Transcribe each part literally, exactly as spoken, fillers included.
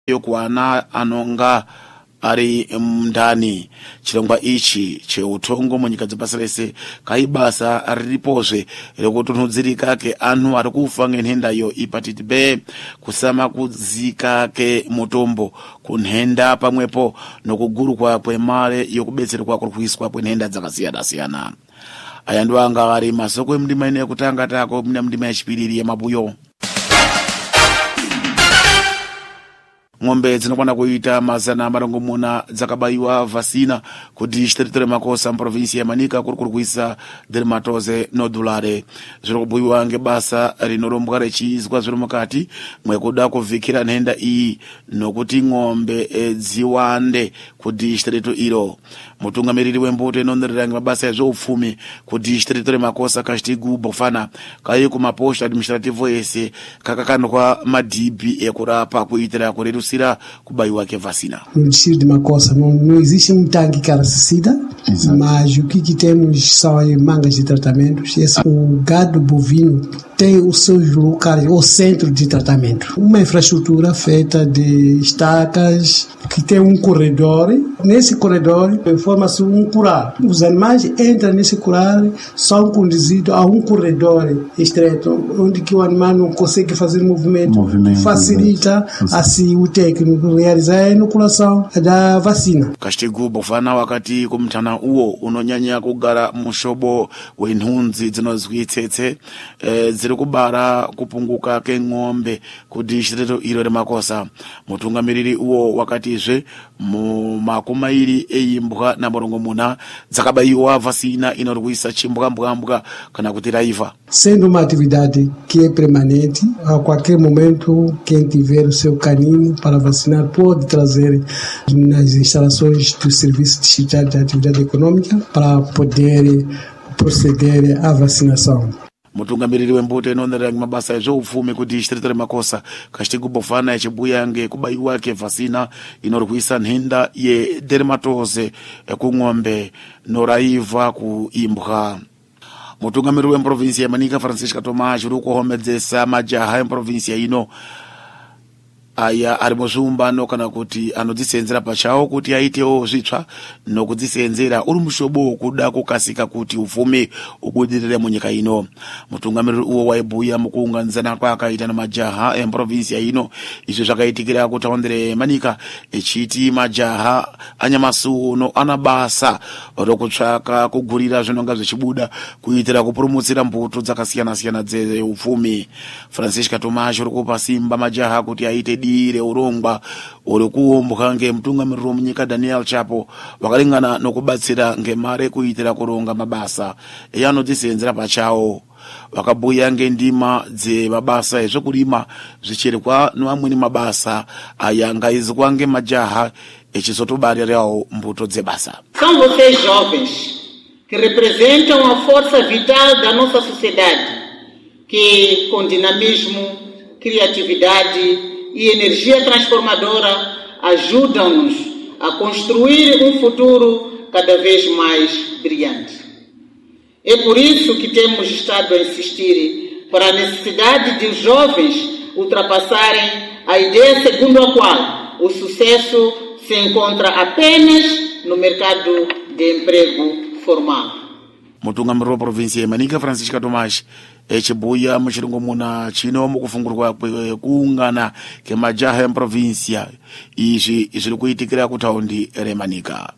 yokwana anonga ari mndani. Chirongwa ichi cheutongo munyika dzapasi rese kaibasa riripozve rekutunudzirika ke anhu ari kufa ngenhendayo ipatiti B, kusama kudzika ke mutombo kunhenda pamwepo nokugurwa kwemare yokubetserwa kurwiswa kwenhenda dzakasiyana siyana. Aya ndo anga ari masoko emndima ine kutanga tako mna mndima yachipiriri yemabuyo. Ng'ombe dzinokwana kuita mazana marongomuna dzakabayiwa vacina ku district remakosa mprovinsi ya Manika kuri kurwisa dermatose nodulare. Zviri kubhuyiwa ngebasa rinorombwa rechizwa zviri mukati mwekuda kuvhikira nhenda iyi nokuti ng'ombe e, dziwande ku district iro. Mutungamiriri wembuto inonerera mabasa ezveupfumi ku district remakosa Kashtigu Bofana kai kumaposha administrative ese kakakandwa madhibi ekurapa kuitira kurerusira kubayiwa ke vacina. No distrito de Makossa não, não existe um tanque caricida, mas o que, que temos são as mangas de tratamentos. Esse, o gado bovino tem os seus locais, o centro de tratamento. Uma infraestrutura feita de estacas, que tem um corredor. Nesse corredor forma-se um curral. Os animais entram nesse curral, são conduzidos a um corredor estreito, onde que o animal não consegue fazer movimento. movimento facilita movimento. Assim o técnico realizar a inoculação da vacina. Kashtigu Bofana wakati kumtana uo unonyanya kugara mushobo wenhunzi dzinozwitsetse e, ziri kubara kupunguka ke ng'ombe ku distrito iro remakosa. Mutungamiriri uo wakatizve mu makumairi eimbwa na morongomuna dzakabayiwa vacina inorwisa chimbwambwambwa kana kuti raiva. Sendo uma atividade que é permanente, a qualquer momento quem tiver o seu canino para vacinar pode trazer nas instalações do Serviço Distrital de Atividade Econômica para poder proceder à vacinação. Mutungamiriri wembuto inonerera mabasa ezveupfumi ku district remakosa Kashtigu Bofana echibuya nge kubayiwa ke vacina inorwisa nhenda ye dermatose ku ng'ombe noraiva ku imbwa. Mutungamiriri wemprovinsi ya Manika Francisca Tomash uri kuhomedzesa majaha emprovinsi ino aya ari muzviumbano kana kuti anodzisenzera pachawo kuti aitewo zvitsva nokudzisenzera uri mushobo kuda kukasika kuti upfumi ubudirire munyika ino. Mutungamiriri uwo waibhuya mukuunganidzana kwakaita namajaha emprovinsi ino. Izvo zvakaitikira kutaundire Manika echiti majaha anyamasuno anabasa rokutsvaka kugurira zvinonga zvichibuda kuitira kupurumutsira mbuto dzakasiyana siyana dzeupfumi. Francisca Tomash uri kupa simba majaha kuti aite dire urongwa uri kuombwa ngemutungamiriri munyika Daniel Chapo wakalingana nokubatsira ngemare kuitira kuronga mabasa eyanodzisenzera pachawo. Wakabhuya ngendima dzemabasa ezvekurima zvichirikwa nevamweni mabasa aya ngaizwa ngemajaha echizotobarirawo mbuto dzebasa. São vocês jovens que representam a força vital da nossa sociedade, que com dinamismo, criatividade e energia transformadora ajudam-nos a construir um futuro cada vez mais brilhante. É por isso que temos estado a insistir para a necessidade de os jovens ultrapassarem a ideia segundo a qual o sucesso se encontra apenas no mercado de emprego formal. Mutungamiriri wa provinsi ya Manika Francisca Tomash echibuya muchirongomuna chino mukufungurwa kuungana kemajaha emprovinsia izvi zviri kuitikira kutaundi reManika.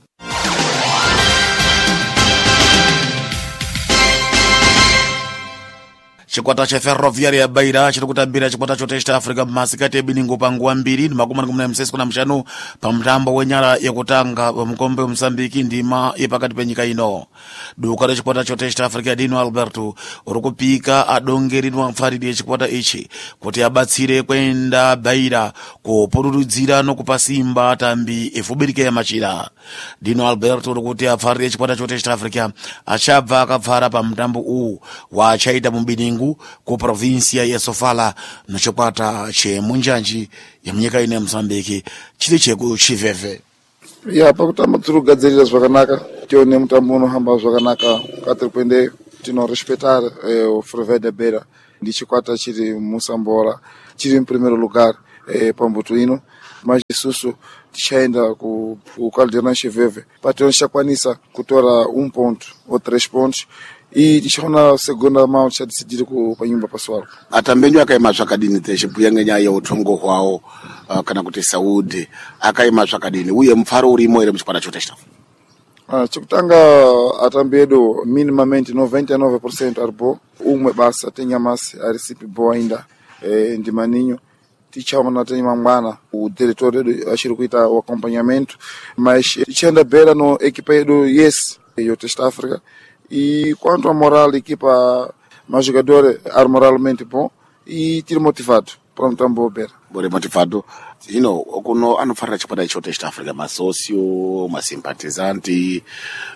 Chikwata cha ferroviaria ya Beira chiri kutambira chikwata chotesta Africa masikati ebiningo panguwa mbiri makumi muna msesiko na mshanu pamtambo wenyara yekutanga mkombe Msambiki ndima yepakati penyika ino. Duka rechikwata chotesta Africa Dino Alberto urikupika adongeridwa mfaridi yechikwata ichi kuti abatsire kwenda Beira kupururudzira nokupasimba atambi efubirike ya machira. Dino Alberto urikuti afaridi yechikwata chotesta Africa achabva akabvara pamtambo uwu wachaita mubiningo ku provinsia ya Sofala nochikwata chemunjanji ya munyika ine Msambiki chiri cheku Chiveve. Ya pakutamba tiri kugadzirira zvakanaka tione mutambo unohamba zvakanaka katiri kuende tino respeitar eh, o Ferroviário da Beira ndi chikwata chiri Musambora chiri in primeiro lugar eh, pambuto ino mas isusu tichaenda ku ku Caldeirão Chiveve para tichakwanisa kutora um ponto ou três pontos e tichaona segunda mão ticha decidido ku pa nyumba pessoal. Atambenyu akaima zvakadini teshe buyange nyaya yeutrongo hwawo uh, kana kuti Saudi akaima zvakadini uye mufaro urimo ere muchikwata chotesta. Ah, chikutanga atambedo minimamente noventa e nove por cento arbo umwe basa tenyamasi arisipi boa ainda eh, ndi maninho tichaona tem mangwana o diretor achiri kuita o acompanhamento mas tichenda bela no equipa do Yes eu Testa África e quanto a moral equipa mais jogador ar moralmente bom e tiro motivado para um tambo bela bore motivado you know kuno anofarira chikwata icho Testa África masosio masimpatizanti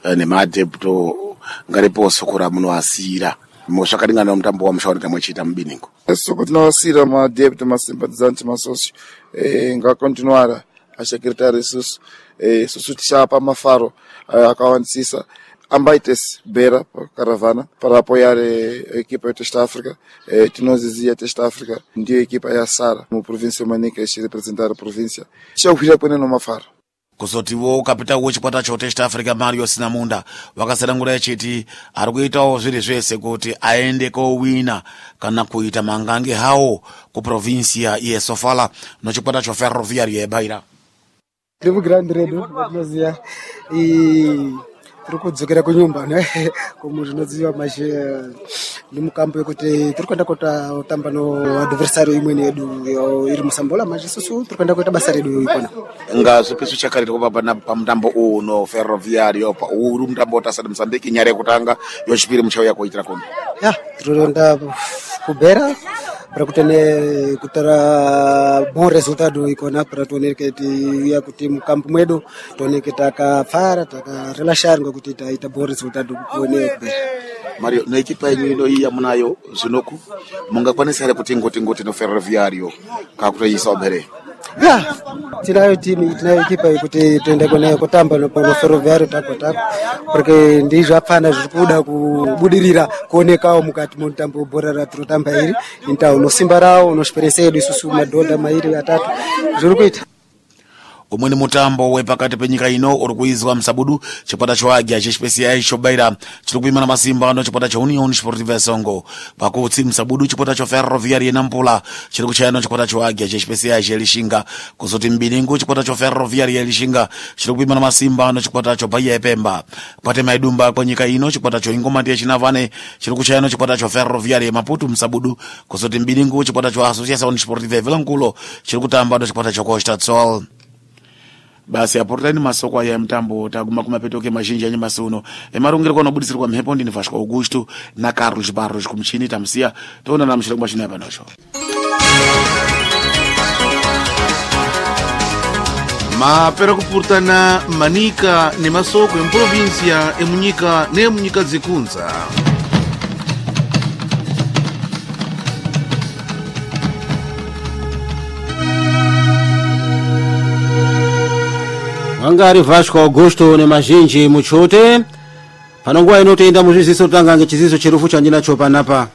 nemadepto ngaripo sokora munoasira moshakadingana mutambo wa mushauri mwechita mbiningo soko tinawasira ma debito ma simpatizanti ma sócio eh nga continuar a secretária sus eh susu tishapa mafaro akawansisa ambaites beira caravana para apoiar a equipa de Testa África eh tinozizia Testa África ndio equipa ya Sara no província Manica e representar a província chauhira pone no mafaro kuzotiwo kapita wechikwata cho Testa África Mario Sinamunda wakasadangura echiti ari kuitawo zviri zvese kuti aende kowina kana kuita mangange hawo ku provincia ye Sofala no chikwata cho Ferroviário yeBaira. Tribo grande redo nozia e tiri kudzokera kunyumba ne como zvinoziva mas ni mukambo yekuti tiri kuenda kuita utamba no adversário imweni yedu iri musambola mas isusu tiri kuenda kuita basa redu ikona nga zvipiso chakarita kupapa pamutambo uno Ferroviário pa uri mutambo utasada Mozambique nyare kutanga yochipiri muchauya kuitira kombe ya tinoenda kubera para kutene kutara bom resultado ikona para tuoneke ti ya kuti mukampo mwedu tuoneke takafara taka relaxar ngokuti taita bom resultado kuone kubera. Mario no equipa yenyu ino iya munayo zvinoku mungakwanisa ere kuti ngoti ngoti no Ferroviário kakutoisa obere ya tinayo timu tinayo equipa kuti tuende kone kutamba no Ferroviário tako tako porque ndizvo apfana zvikuda kubudirira kuonekawo mukati mutambo bora ratirotamba iri intawo no simba rawo no experience yedu isusu madhodha mairi atatu zviri kuita umweni mutambo wepakati penyika ino uri kuizwa msabudu chikwata choagya chespecial chobaira chiri kuimana masimba no chikwata cha Union Sportiva Songo pakutsi msabudu chikwata cho Ferroviário Nampula chiri kuchayana chikwata choagya chespecial chelishinga kuzoti mbilingu chikwata cho Ferroviário yelishinga chiri kuimana masimba no chikwata cho Bahia yepemba pate maidumba kwa nyika ino chikwata cho Ingomati ya Chinavane chiri kuchayana chikwata cho Ferroviário Maputo msabudu kuzoti mbilingu chikwata cho Associação Sportiva Vilanculo chiri kutamba no chikwata cho Costa do Sol. Basi aportani masoko ya mtambo taguma kumapetoke mazhinji ya nyumba suno emarungire kwa nobudisirwa mhepo ndini Vasco Augusto na Carlos Barros kumchini tamsia tona na mshirika mashine hapa nosho mapera kupurtana Manica ne masoko em província e munyika ne munyika zikunza Angari Vasco Augusto ne mazhinji muchote panonguwa inotoenda muzviziso tanga ngechiziso cherufu chandinacho panapa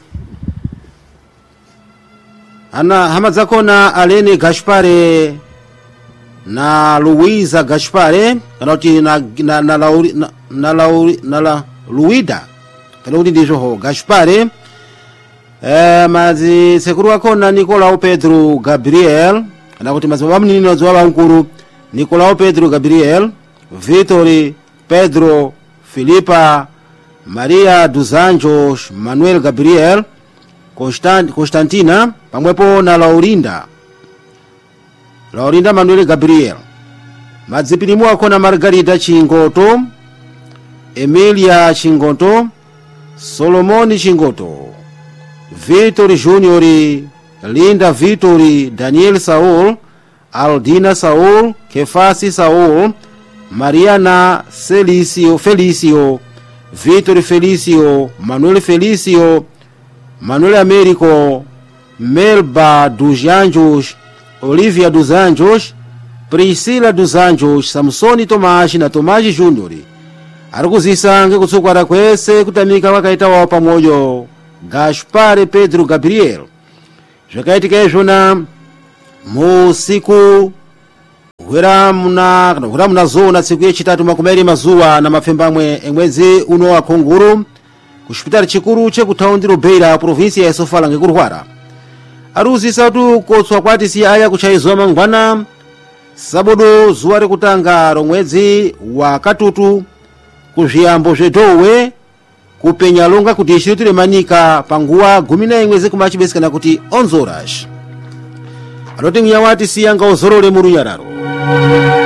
ana hama dzakona Alene Gaspare na Luiza Gaspare kana kuti na na na Lauri na, na Lauri na la Luida kana kuti ndizvo ho Gaspare eh mazi sekuru akona Nicolau Pedro Gabriel kana kuti mazi vamnino dzwa vankuru Nicolau Pedro Gabriel, Vitori Pedro Filipa, Maria dos Anjos Manuel Gabriel, Constant, Constantina, pamwepo na Laurinda. Laurinda Manuel Gabriel. Madzipirimu akona Margarida Chingoto, Emilia Chingoto, Solomoni Chingoto, Vitori Junior, Linda Vitori, Daniel Saul, Aldina Saul, Kefasi Saul, Mariana Celicio Felicio, Vitor Felicio, Manuel Felicio, Manuel Américo, Melba dos Anjos, Olivia dos Anjos, Priscila dos Anjos, Samsoni Tomás na Tomás Júnior. Arikuzisange kutsukara kwese kutamika wakaita wa pamoyo Gaspare Pedro Gabriel. Zvakaitika izvona musiku kuhera muna kana kuhera muna zona tsiku yachitatu makumi awiri mazuwa na mafembamwe emwezi uno wa khunguru ku xipitali chikulu chekutaundi Beira provinsia ya Sofala ngekurwara aruzisa kuti kotswa kwati si aya kuchaizowa mangwana sabodo zuwa rekutanga romwezi wa katutu kuzviyambo zvedowe kupenya longa kuti ishirutire manika panguwa gumi na imwe zekumachibesikana kuti onzorash anoti mnyawati siyanga ozorole mu runyararo